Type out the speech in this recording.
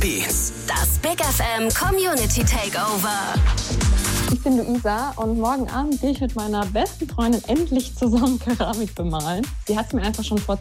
Beats. Das Big FM Community Takeover. Ich bin Luisa und morgen Abend gehe ich mit meiner besten Freundin endlich zusammen Keramik bemalen. Sie hat es mir einfach schon vor